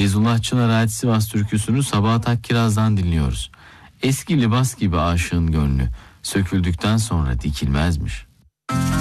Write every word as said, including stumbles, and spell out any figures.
Feyzullah Çınar'a ait Sivas türküsünü Sabahat Akkiraz'dan dinliyoruz. Eski libas gibi aşığın gönlü söküldükten sonra dikilmezmiş.